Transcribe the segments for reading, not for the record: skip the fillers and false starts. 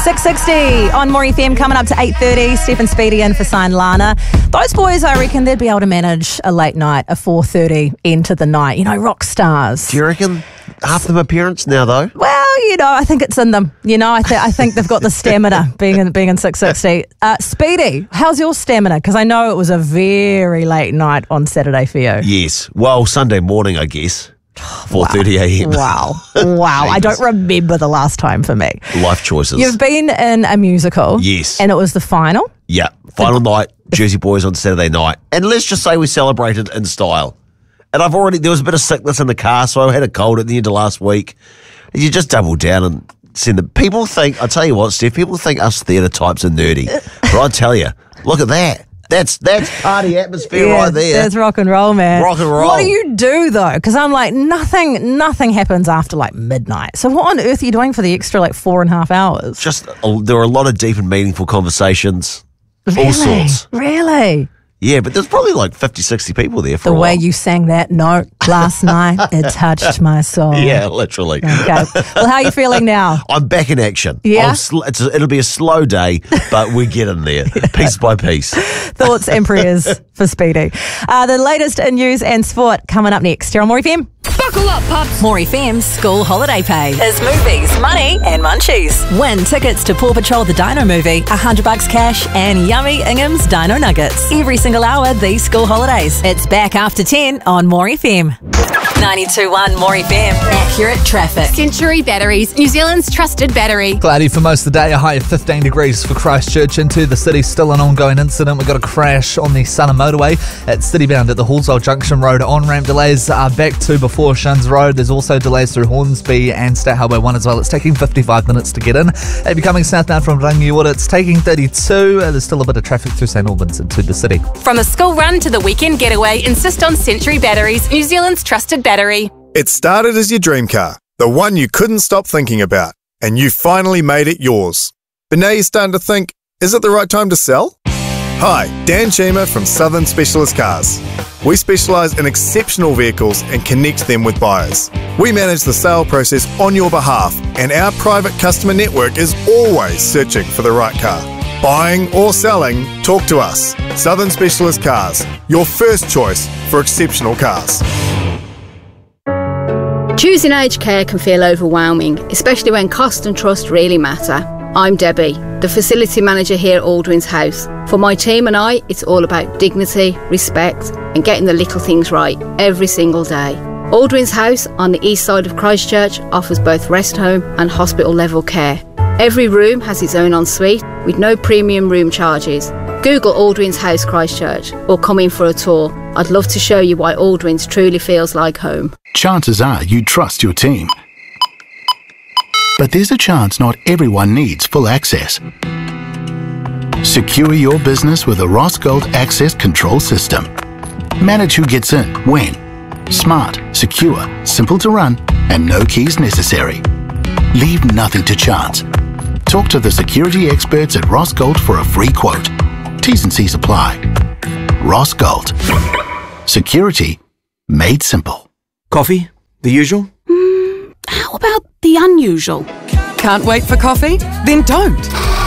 6:60 on More FM, coming up to 8:30. Steph and Speedy in for Sign Lana. Those boys, I reckon they'd be able to manage a late night, a 4:30 into the night. You know, rock stars. Do you reckon half of them are parents now, though? Well, you know, I think it's in them. You know, I think they've got the stamina being in 6:60. Speedy, how's your stamina? Because I know it was a very late night on Saturday for you. Yes. Well, Sunday morning, I guess. 4:30 a.m. Wow. I don't remember the last time for me. Life choices. You've been in a musical. Yes. And it was the final. Yeah. Final night, Jersey Boys on Saturday night. And let's just say we celebrated in style. And there was a bit of sickness in the car, so I had a cold at the end of last week. And you just double down and send them. People think, I tell you what, Steph, people think us theatre types are nerdy. But I tell you, look at that. That's party atmosphere right there. That's rock and roll, man. Rock and roll. What do you do, though? Because I'm like, nothing happens after like midnight. So what on earth are you doing for the extra like 4.5 hours? There were a lot of deep and meaningful conversations. Really? All sorts. Really? Yeah, but there's probably like 50, 60 people there for the a while. way you sang that note last night, it touched my soul. Yeah, literally. Okay. Well, how are you feeling now? I'm back in action. Yeah? It'll be a slow day, but we get in there, piece by piece. Thoughts and prayers for Speedy. The latest in news and sport coming up next here on More FM. Buckle up, pups. More FM's school holiday pay is movies, money and munchies. Win tickets to Paw Patrol the Dino movie, $100 cash and yummy Ingham's Dino Nuggets. Every single hour these school holidays. It's back after 10 on More FM. 92.1 More FM. Accurate traffic. Century Batteries, New Zealand's trusted battery. Cloudy for most of the day, a high of 15 degrees for Christchurch. Into the city, still an ongoing incident. We've got a crash on the Sunner Motorway at Citybound at the Hallswell Junction Road. On-ramp delays are back to before Shuns Road. There's also delays through Hornsby and State Highway 1 as well. It's taking 55 minutes to get in. If you're coming southbound from Rangiora, it's taking 32. There's still a bit of traffic through St Albans into the city. From the school run to the weekend getaway, insist on Century Batteries, New Zealand's trusted battery. It started as your dream car, the one you couldn't stop thinking about, and you finally made it yours. But now you're starting to think, is it the right time to sell? Hi, Dan Chima from Southern Specialist Cars. We specialise in exceptional vehicles and connect them with buyers. We manage the sale process on your behalf, and our private customer network is always searching for the right car. Buying or selling, talk to us. Southern Specialist Cars, your first choice for exceptional cars. Choosing aged care can feel overwhelming, especially when cost and trust really matter. I'm Debbie, the facility manager here at Aldrin's House. For my team and I, it's all about dignity, respect and getting the little things right every single day. Aldrin's House on the east side of Christchurch offers both rest home and hospital level care. Every room has its own ensuite with no premium room charges. Google Aldrin's House Christchurch or come in for a tour. I'd love to show you why Aldrin's truly feels like home. Chances are you trust your team. But there's a chance not everyone needs full access. Secure your business with a Ross Gold Access Control System. Manage who gets in, when. Smart, secure, simple to run, and no keys necessary. Leave nothing to chance. Talk to the security experts at Ross Gold for a free quote. T's and C's apply. Ross Gold. Security made simple. Coffee? The usual? How about the unusual? Can't wait for coffee? Then don't.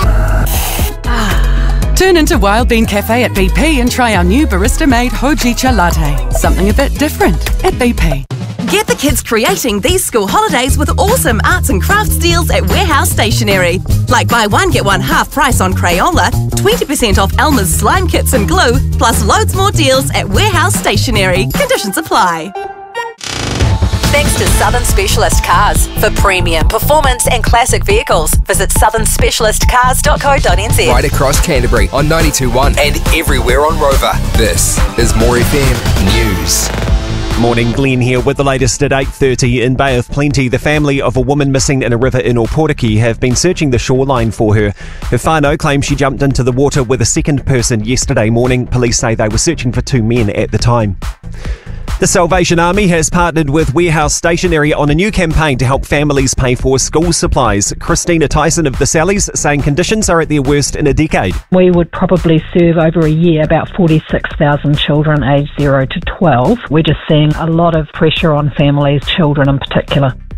Turn into Wild Bean Cafe at BP and try our new barista-made Hojicha latte. Something a bit different at BP. Get the kids creating these school holidays with awesome arts and crafts deals at Warehouse Stationery. Like buy one, get one half price on Crayola, 20% off Elmer's slime kits and glue, plus loads more deals at Warehouse Stationery. Conditions apply. Thanks to Southern Specialist Cars. For premium, performance and classic vehicles, visit southernspecialistcars.co.nz. Right across Canterbury on 92.1 and everywhere on Rover. This is More FM News. Morning, Glenn here with the latest at 8:30 in Bay of Plenty. The family of a woman missing in a river in Oporiki have been searching the shoreline for her. Her whānau claims she jumped into the water with a second person yesterday morning. Police say they were searching for 2 men at the time. The Salvation Army has partnered with Warehouse Stationery on a new campaign to help families pay for school supplies. Christina Tyson of the Sallies saying conditions are at their worst in a decade. We would probably serve over a year about 46,000 children aged 0 to 12. We're just seeing a lot of pressure on families, children in particular.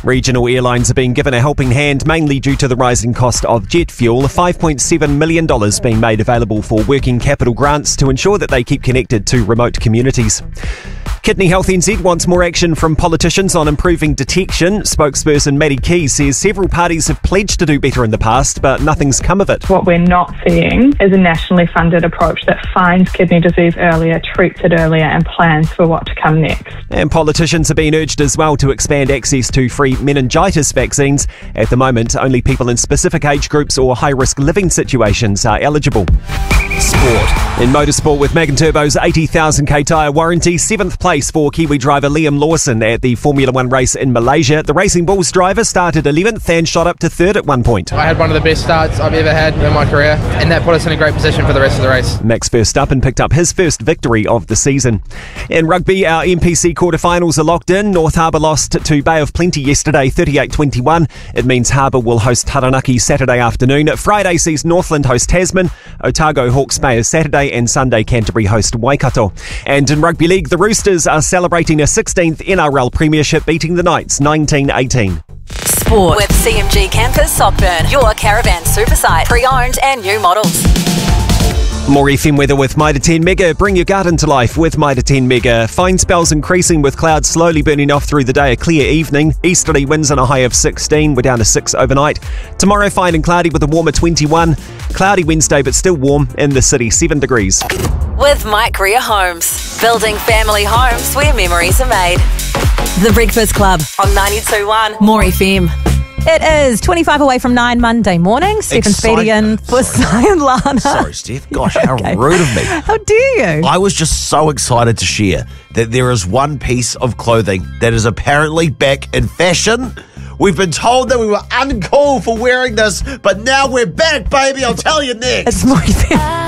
Regional airlines are being given a helping hand, mainly due to the rising cost of jet fuel. $5.7 million being made available for working capital grants to ensure that they keep connected to remote communities. Kidney Health NZ wants more action from politicians on improving detection. Spokesperson Maddie Key says several parties have pledged to do better in the past, but nothing's come of it. What we're not seeing is a nationally funded approach that finds kidney disease earlier, treats it earlier, and plans for what to come next. And politicians are being urged as well to expand access to free meningitis vaccines. At the moment, only people in specific age groups or high-risk living situations are eligible. Sport. In motorsport, with Magan Turbo's 80,000k tyre warranty, 7th place for Kiwi driver Liam Lawson at the Formula 1 race in Malaysia. The Racing Bulls driver started 11th and shot up to 3rd at one point. I had one of the best starts I've ever had in my career, and that put us in a great position for the rest of the race. Max Verstappen picked up his first victory of the season. In rugby, our NPC quarterfinals are locked in. North Harbour lost to Bay of Plenty yesterday, 38-21. It means Harbour will host Taranaki Saturday afternoon. Friday sees Northland host Tasman, Otago Hawke's Bay is Saturday, and Sunday Canterbury host Waikato. And in rugby league, the Roosters are celebrating a 16th NRL premiership, beating the Knights 19-18. Sport with CMG Campus Sockburn, your caravan super site, pre-owned and new models. More FM weather with Mitre 10 Mega. Bring your garden to life with Mitre 10 Mega. Fine spells increasing with clouds slowly burning off through the day. A clear evening. Easterly winds on a high of 16. We're down to 6 overnight. Tomorrow fine and cloudy with a warmer 21. Cloudy Wednesday but still warm in the city, 7 degrees. With Mike Greer Homes, building family homes where memories are made. The Breakfast Club on 92.1 More FM. It is 25 away from 9 Monday morning. Steph and Speedy in for Si and Lana. Sorry, Steph. Gosh, how rude of me. How dare you? I was just so excited to share that there is one piece of clothing that is apparently back in fashion. We've been told that we were uncool for wearing this, but now we're back, baby. I'll tell you next. It's more